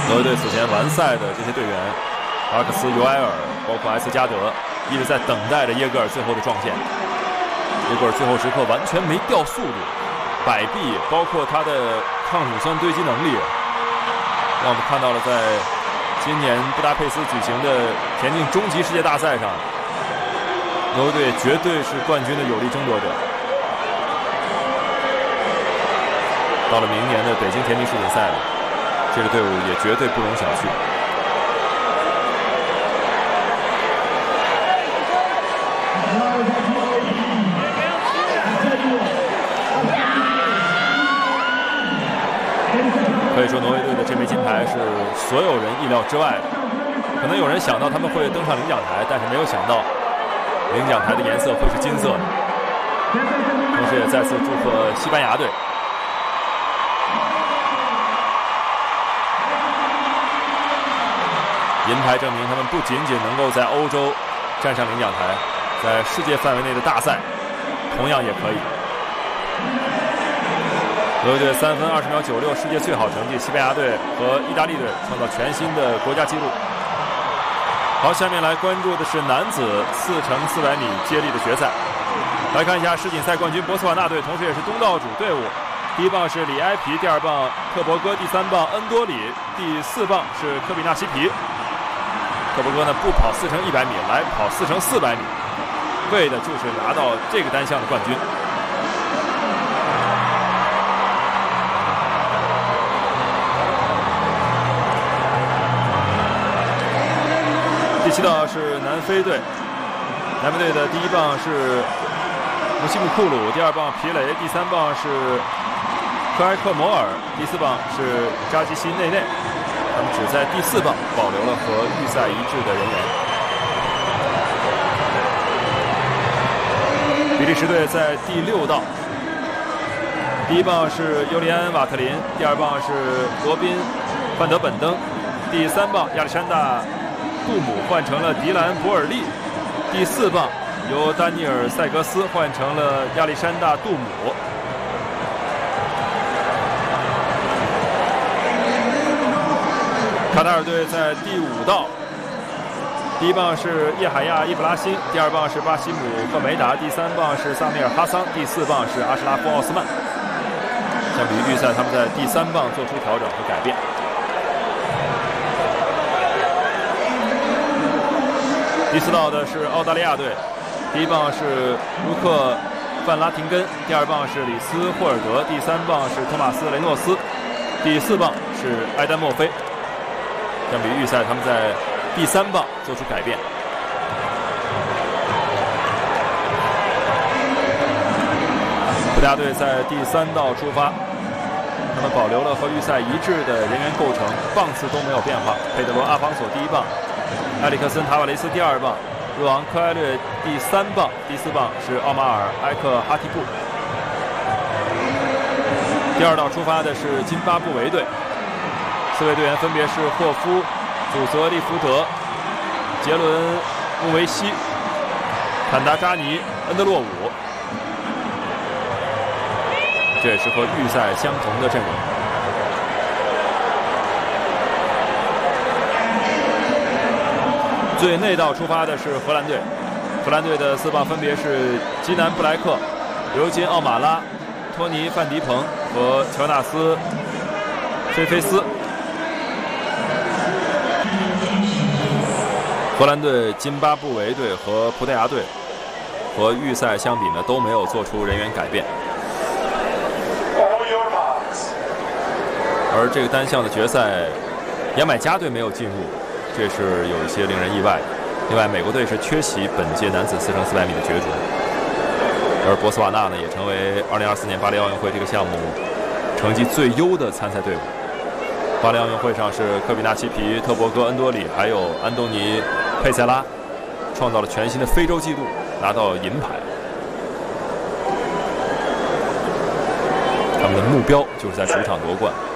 挪威队此前完赛的这些队员，阿克斯、尤埃尔，包括埃斯加德，一直在等待着耶格尔最后的撞线。耶格尔最后时刻完全没掉速度，摆臂，包括他的抗乳酸堆积能力，让我们看到了在今年布达佩斯举行的田径终极世界大赛上，挪威队绝对是冠军的有力争夺者。到了明年的北京田径世锦赛了，这个队伍也绝对不容小觑。可以说，挪威队的这枚金牌是所有人意料之外的。可能有人想到他们会登上领奖台，但是没有想到领奖台的颜色会是金色的。同时，也再次祝贺西班牙队。银牌证明他们不仅仅能够在欧洲站上领奖台，在世界范围内的大赛同样也可以。挪威队3分20秒96世界最好成绩，西班牙队和意大利队创造全新的国家纪录。好，下面来关注的是男子4x400米接力的决赛。来看一下世锦赛冠军博斯瓦纳队，同时也是东道主队伍。第一棒是里埃皮，第二棒特伯戈，第三棒恩多里，第四棒是科比纳西皮。特伯戈呢不跑4x100米，来跑4x400米，为的就是拿到这个单项的冠军。第7道是南非队，南非队的第一棒是穆西姆库鲁，第二棒皮雷，第三棒是科埃克摩尔，第四棒是扎基西内内。他们只在第4棒保留了和预赛一致的人员。比利时队在第6道，第一棒是尤利安·瓦特林，第二棒是罗宾·范德本登，第三棒亚历山大·杜姆换成了迪兰·博尔利，第4棒由丹尼尔·塞格斯换成了亚历山大·杜姆。卡塔尔队在第5道，第一棒是叶海亚·伊布拉辛，第二棒是巴西姆·赫梅达，第三棒是萨米尔·哈桑，第4棒是阿什拉夫·奥斯曼。相比于预赛，他们在第3棒做出调整和改变。第4道的是澳大利亚队，第一棒是卢克·范拉廷根，第二棒是里斯·霍尔德，第三棒是托马斯·雷诺斯，第4棒是埃丹·墨菲。相比预赛，他们在第3棒做出改变。葡萄牙队在第3道出发，他们保留了和预赛一致的人员构成，棒次都没有变化。佩德罗·阿方索第一棒，埃里克森·塔瓦雷斯第二棒，若昂·科埃略第3棒，第4棒是奥马尔·埃克哈蒂布。第2道出发的是津巴布韦队，4位队员分别是霍夫、祖泽利福德、杰伦·穆维西、坎达扎尼、恩德洛伍。这也是和预赛相同的阵容。最内道出发的是荷兰队，荷兰队的4棒分别是基南·布莱克、尤金·奥马拉、托尼·范迪彭和乔纳斯·菲菲斯。荷兰队、津巴布韦队和葡萄牙队和预赛相比呢，都没有做出人员改变。而这个单项的决赛，牙买加队没有进入，这是有一些令人意外的。另外，美国队是缺席本届男子4x400米的角逐，而博斯瓦纳呢，也成为2024年巴黎奥运会这个项目成绩最优的参赛队伍。巴黎奥运会上是科比纳奇皮、特伯戈、恩多里还有安东尼·佩塞拉创造了全新的非洲纪录，拿到银牌。他们的目标就是在主场夺冠。